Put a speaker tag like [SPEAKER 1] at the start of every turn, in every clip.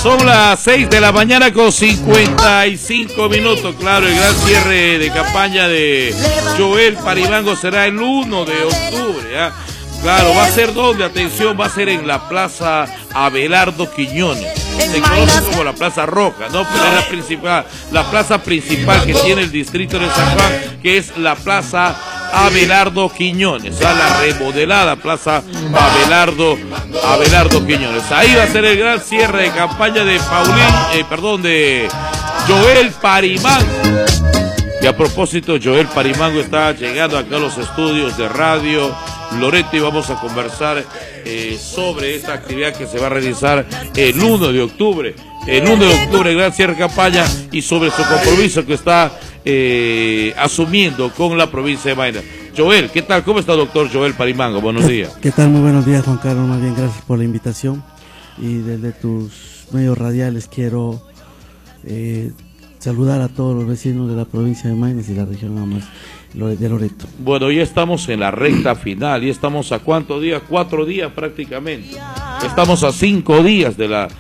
[SPEAKER 1] Son las 6 de la mañana con 55 minutos. Claro, el gran cierre de campaña de Joel Parimango será el 1 de octubre. Claro, va a ser donde, atención, va a ser en la Plaza Abelardo Quiñones. Se conoce como la Plaza Roja, ¿no? Pero es la plaza principal que tiene el distrito de San Juan, que es la Plaza Abelardo Quiñones, la remodelada Plaza Abelardo Quiñones. Ahí va a ser el gran cierre de campaña de de Joel Parimango. Y a propósito, Joel Parimango está llegando acá a los estudios de Radio Loreto y vamos a conversar sobre esta actividad que se va a realizar el 1 de octubre. El 1 de octubre, gran cierre de campaña, y sobre su compromiso que está asumiendo con la provincia de Maynas. Joel, ¿qué tal? ¿Cómo está, doctor Joel Parimango? Buenos días.
[SPEAKER 2] ¿Qué tal? Muy buenos días, Juan Carlos. Más bien, gracias por la invitación. Y desde tus medios radiales quiero saludar a todos los vecinos de la provincia de Maynas y la región de Loreto.
[SPEAKER 1] Bueno, ya estamos en la recta final, y estamos a ¿cuántos días? 4 días prácticamente. Estamos a 5 días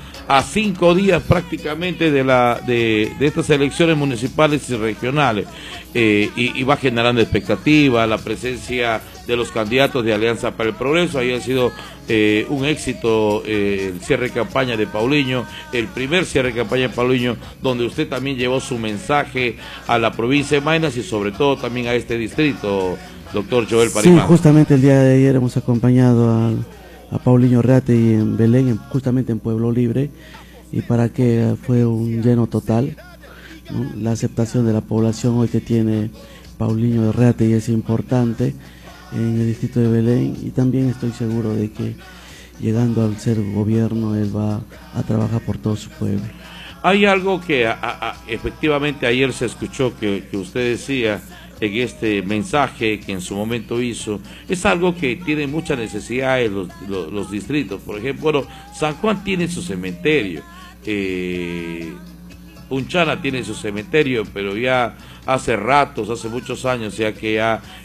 [SPEAKER 1] prácticamente de estas elecciones municipales y regionales, y va generando expectativa la presencia de los candidatos de Alianza para el Progreso. Ahí ha sido un éxito el cierre de campaña de Paulinho, el primer cierre de campaña de Paulinho, donde usted también llevó su mensaje a la provincia de Maynas y sobre todo también a este distrito, doctor Joel Parimango.
[SPEAKER 2] Sí, justamente el día de ayer hemos acompañado a Paulinho Reategui en Belén, justamente en Pueblo Libre, y para que fue un lleno total, ¿no? La aceptación de la población hoy que tiene Paulinho Reategui es importante en el distrito de Belén, y también estoy seguro de que llegando al ser gobierno él va a trabajar por todo su pueblo.
[SPEAKER 1] Hay algo que efectivamente ayer se escuchó que usted decía en este mensaje que en su momento hizo, es algo que tiene mucha necesidad en los distritos. Por ejemplo, bueno, San Juan tiene su cementerio, Punchana tiene su cementerio, pero ya hace muchos años ya que ya